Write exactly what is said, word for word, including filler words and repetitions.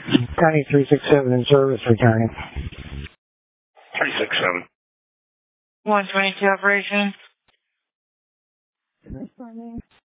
County three six seven in service, returning. three six seven. one twenty-two operation.